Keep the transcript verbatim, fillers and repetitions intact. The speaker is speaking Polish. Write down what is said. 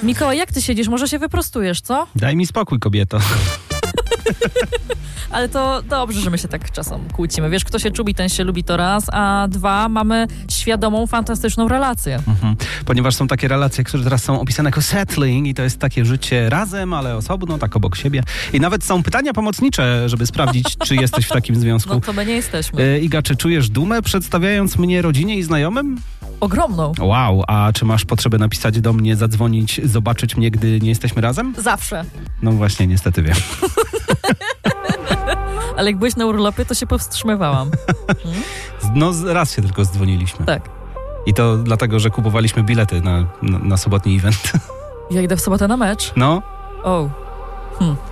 Mikołaj, jak ty siedzisz? Może się wyprostujesz, co? Daj mi spokój, kobieto. Ale to dobrze, że my się tak czasem kłócimy. Wiesz, kto się czubi, ten się lubi, to raz, a dwa, mamy świadomą, fantastyczną relację. Mhm. Ponieważ są takie relacje, które teraz są opisane jako settling i to jest takie życie razem, ale osobno, tak obok siebie. I nawet są pytania pomocnicze, żeby sprawdzić, czy jesteś w takim związku. No to my nie jesteśmy. Y, Iga, czy czujesz dumę, przedstawiając mnie rodzinie i znajomym? Ogromną. Wow, a czy masz potrzebę napisać do mnie, zadzwonić, zobaczyć mnie, gdy nie jesteśmy razem? Zawsze. No właśnie, niestety wiem. Ale jak byłeś na urlopie, to się powstrzymywałam. Hmm? No raz się tylko zdzwoniliśmy. Tak. I to dlatego, że kupowaliśmy bilety na, na, na sobotni event. Ja idę w sobotę na mecz. No. O. Hmm.